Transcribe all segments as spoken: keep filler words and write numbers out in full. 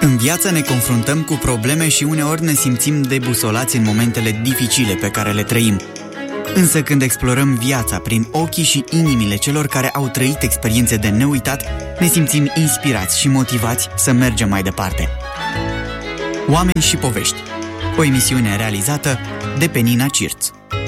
În viață ne confruntăm cu probleme și uneori ne simțim debusolați în momentele dificile pe care le trăim. Însă când explorăm viața prin ochii și inimile celor care au trăit experiențe de neuitat, ne simțim inspirați și motivați să mergem mai departe. Oameni și povești. O emisiune realizată de Penina Cirț.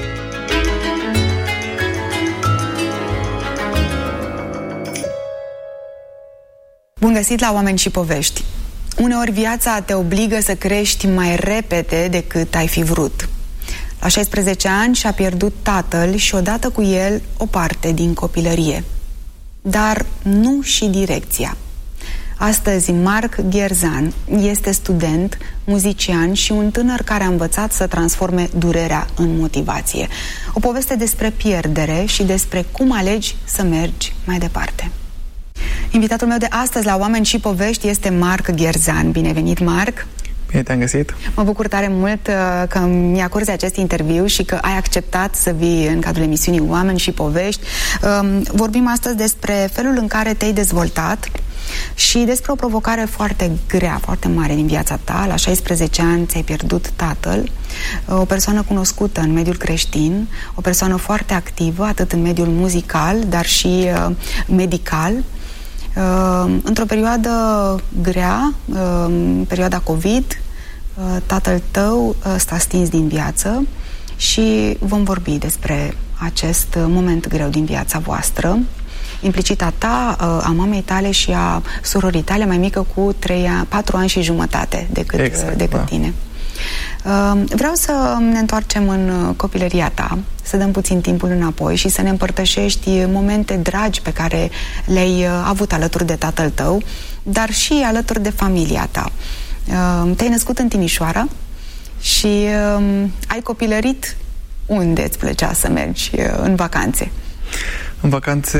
Bun găsit la Oameni și Povești! Uneori viața te obligă să crești mai repede decât ai fi vrut. La șaisprezece ani și-a pierdut tatăl și odată cu el o parte din copilărie. Dar nu și direcția. Astăzi Marc Gherzan este student, muzician și un tânăr care a învățat să transforme durerea în motivație. O poveste despre pierdere și despre cum alegi să mergi mai departe. Invitatul meu de astăzi la Oameni și Povești este Marc Gherzan. Bine venit, Marc! Bine te-am găsit! Mă bucur tare mult uh, că mi-acorzi acest interviu și că ai acceptat să vii în cadrul emisiunii Oameni și Povești. Uh, vorbim astăzi despre felul în care te-ai dezvoltat și despre o provocare foarte grea, foarte mare din viața ta. La șaisprezece ani ți-ai pierdut tatăl, uh, o persoană cunoscută în mediul creștin, o persoană foarte activă, atât în mediul muzical, dar și uh, medical. Uh, într-o perioadă grea, uh, perioada COVID, uh, tatăl tău uh, s-a stins din viață și vom vorbi despre acest moment greu din viața voastră, implicita ta, uh, a mamei tale și a surorii tale mai mică cu trei, patru ani și jumătate decât, exact, decât da. tine. Vreau să ne întoarcem în copilăria ta, să dăm puțin timpul înapoi și să ne împărtășești momente dragi pe care le-ai avut alături de tatăl tău, dar și alături de familia ta. Te-ai născut în Timișoara și ai copilărit unde îți plăcea să mergi în vacanțe? În vacanțe,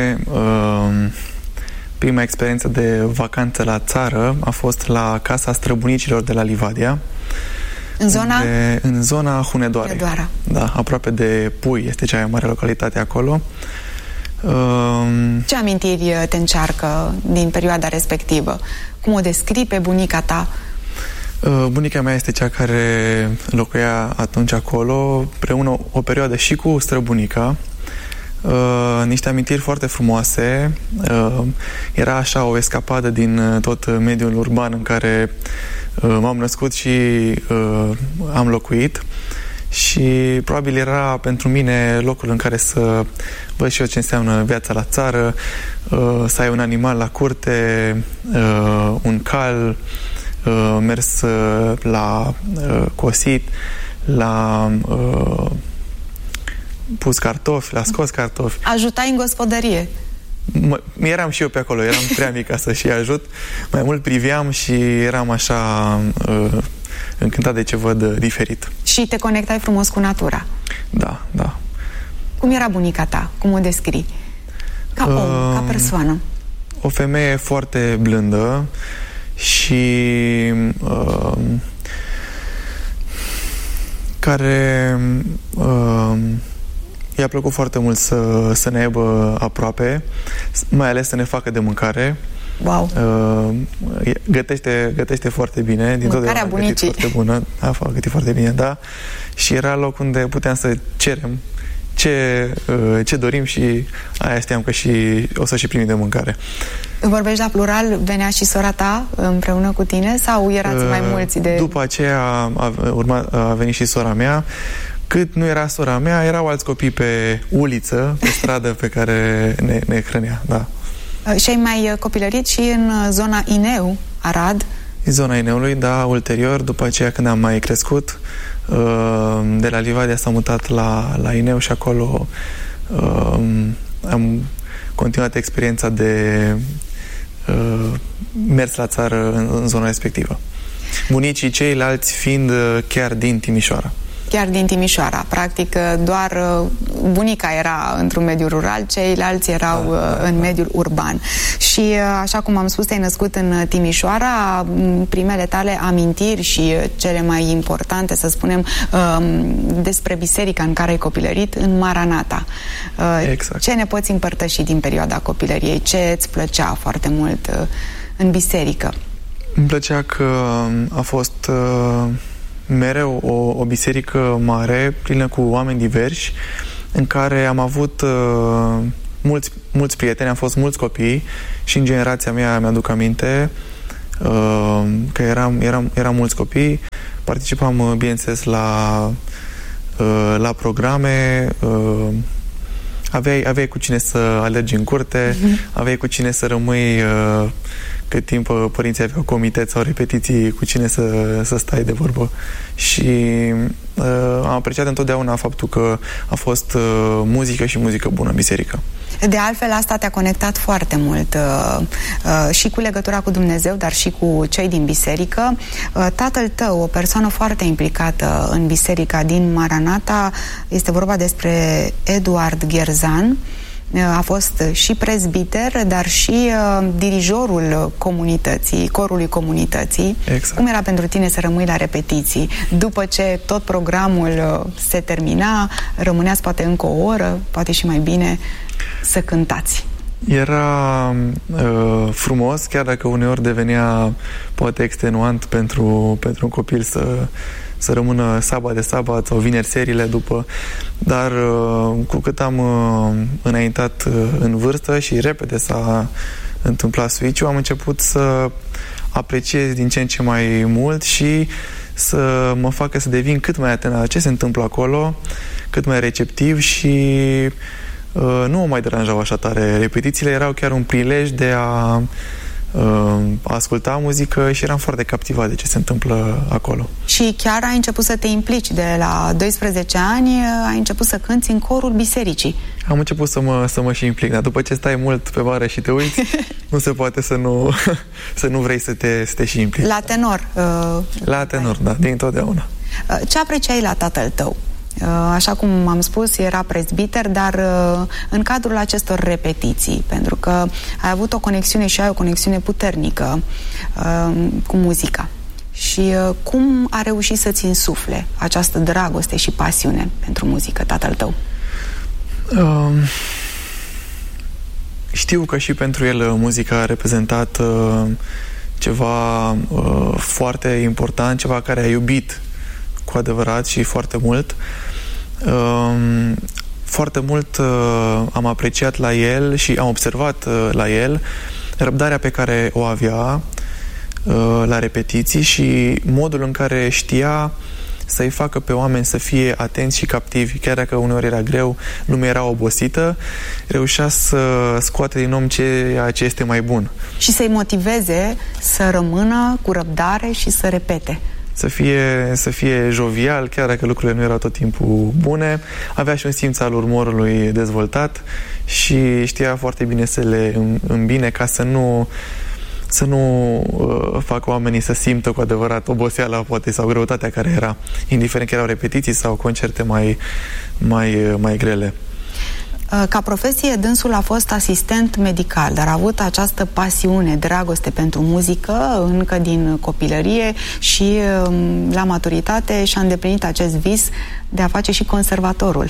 prima experiență de vacanță la țară a fost la casa străbunicilor de la Livadia. În zona? De, în zona Hunedoarei. Hunedoara. Da, aproape de Pui, este cea mai mare localitate acolo. Um, Ce amintiri te încearcă din perioada respectivă? Cum o descrii pe bunica ta? Uh, bunica mea este cea care locuia atunci acolo, împreună o, o perioadă și cu străbunica. Uh, niște amintiri foarte frumoase. Uh, era așa o escapadă din uh, tot mediul urban în care uh, m-am născut și uh, am locuit și probabil era pentru mine locul în care să văd și eu ce înseamnă viața la țară, uh, să ai un animal la curte, uh, un cal, uh, mers uh, la uh, cosit, la uh, pus cartofi, la scos cartofi. Ajutai în gospodărie? M- eram și eu pe acolo, eram prea mic ca să-și ajut. Mai mult priveam și eram așa uh, încântat de ce văd uh, diferit. Și te conectai frumos cu natura? Da, da. Cum era bunica ta? Cum o descrii? Ca om, uh, ca persoană. O femeie foarte blândă și uh, care uh, i-a plăcut foarte mult să, să ne aibă aproape, mai ales să ne facă de mâncare. Wow. Uh, gătește, gătește foarte bine. Din Mâncarea bunicii. Foarte bună. A gătit foarte bine, da. Și era loc unde puteam să cerem ce, uh, ce dorim și aia știam că și o să și primim de mâncare. Vorbești la plural, venea și sora ta împreună cu tine sau erați uh, mai mulți de... După aceea a, urma, a venit și sora mea. Cât nu era sora mea, erau alți copii pe uliță, pe stradă pe care ne, ne hrănea, da. Și ai mai copilărit și în zona Ineu, Arad? În zona Ineului, da, ulterior, după aceea când am mai crescut, de la Livadia s-am mutat la, la Ineu și acolo am continuat experiența de mers la țară în, în zona respectivă. Bunicii ceilalți fiind chiar din Timișoara. Chiar din Timișoara. Practic, doar bunica era într-un mediu rural, ceilalți erau da, da, în da. mediul urban. Și, așa cum am spus, te-ai născut în Timișoara, primele tale amintiri și cele mai importante, să spunem, despre biserica în care ai copilărit, în Maranata. Exact. Ce ne poți împărtăși din perioada copilăriei? Ce îți plăcea foarte mult în biserică? Îmi plăcea că a fost uh, mereu o, o biserică mare, plină cu oameni diversi, în care am avut uh, mulți, mulți prieteni, am fost mulți copii și în generația mea mi-aduc aminte uh, că eram, eram, eram mulți copii. Participam, uh, bineînțeles, la, uh, la programe, uh, aveai, aveai cu cine să alergi în curte, mm-hmm. aveai cu cine să rămâi uh, cât timp părinții aveau comitet sau repetiții, cu cine să, să stai de vorbă. Și uh, am apreciat întotdeauna faptul că a fost uh, muzică și muzică bună în biserică. De altfel, asta te-a conectat foarte mult uh, uh, și cu legătura cu Dumnezeu, dar și cu cei din biserică. Uh, tatăl tău, o persoană foarte implicată în biserica din Maranata, este vorba despre Eduard Gherzan. A fost și prezbiter, dar și uh, dirijorul comunității, corului comunității. Exact. Cum era pentru tine să rămâi la repetiții? După ce tot programul uh, se termina, rămâneați poate încă o oră, poate și mai bine, să cântați. Era uh, frumos, chiar dacă uneori devenea poate extenuant pentru, pentru un copil să să rămână sabat de sabat sau vineri serile după, dar cu cât am înaintat în vârstă și repede s-a întâmplat switch-ul, am început să apreciez din ce în ce mai mult și să mă facă să devin cât mai atent la ce se întâmplă acolo, cât mai receptiv și uh, nu mă mai deranjau așa tare. Repetițiile erau chiar un prilej de a uh, asculta muzică și eram foarte captivat de ce se întâmplă acolo. Și chiar ai început să te implici. De la doisprezece ani ai început să cânți în corul bisericii. Am început să mă, să mă și implic, dar după ce stai mult pe bară și te uiți, nu se poate să nu, să nu vrei să te, să te și implici. La tenor. Uh, la tenor, da, din totdeauna. Uh, ce apreciai la tatăl tău? Uh, așa cum am spus, era prezbiter, dar uh, în cadrul acestor repetiții, pentru că ai avut o conexiune și ai o conexiune puternică uh, cu muzica. Și uh, cum a reușit să-ți insufle această dragoste și pasiune pentru muzică, tatăl tău? Uh, știu că și pentru el muzica a reprezentat uh, ceva uh, foarte important, ceva care a iubit cu adevărat și foarte mult. Uh, foarte mult uh, am apreciat la el și am observat uh, la el răbdarea pe care o avea uh, la repetiții și modul în care știa să-i facă pe oameni să fie atenți și captivi, chiar dacă uneori era greu, lumea era obosită, reușea să scoate din om ceea ce este mai bun. Și să-i motiveze să rămână cu răbdare și să repete. Să fie, să fie jovial, chiar dacă lucrurile nu erau tot timpul bune. Avea și un simț al umorului dezvoltat și știa foarte bine să le îmbine ca să nu să nu uh, facă oamenii să simtă cu adevărat oboseala, poate, sau greutatea care era, indiferent că erau repetiții sau concerte mai, mai, mai grele. Ca profesie, dânsul a fost asistent medical, dar a avut această pasiune, dragoste pentru muzică încă din copilărie și la maturitate și-a îndeplinit acest vis de a face și conservatorul.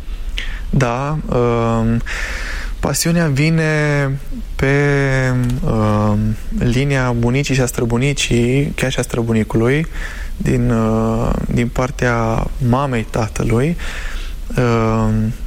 Da, uh, pasiunea vine pe uh, linia bunicii și a străbunicii, chiar și a străbunicului, din, uh, din partea mamei tatălui. Uh,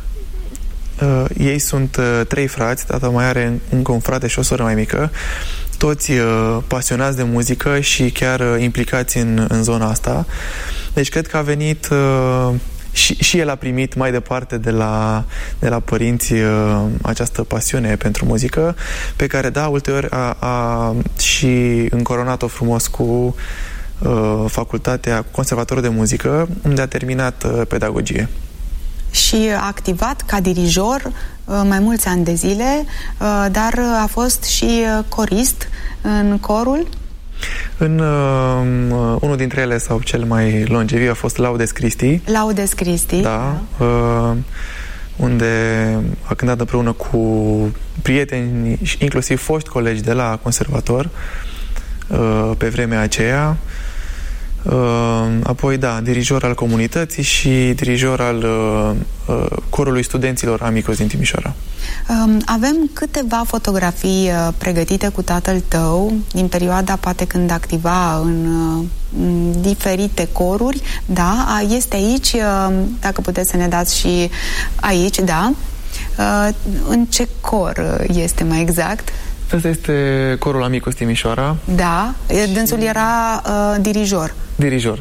uh, ei sunt uh, trei frați, tata mai are încă un frate și o soră mai mică, toți uh, pasionați de muzică și chiar uh, implicați în, în zona asta. Deci cred că a venit... Uh, Și, și el a primit mai departe de la, de la părinți uh, această pasiune pentru muzică, pe care, da, ulterior a, a și încoronat-o frumos cu uh, facultatea, cu conservatorul de muzică, unde a terminat uh, pedagogie. Și a activat ca dirijor uh, mai mulți ani de zile, uh, dar a fost și uh, corist în corul. În uh, unul dintre ele, sau cel mai longeviv, a fost Laudes Christi. Laudes Christi. Da. Uh, unde a cântat împreună cu prieteni, inclusiv foști colegi de la conservator, uh, pe vremea aceea. Apoi, da, dirijor al comunității și dirijor al corului studenților Amicus din Timișoara. Avem câteva fotografii pregătite cu tatăl tău din perioada poate când activa în diferite coruri, da, este aici, dacă puteți să ne dați și aici, da, în ce cor este mai exact? Asta este corul Amicus Timișoara. Da, dânsul era uh, dirijor. Dirijor,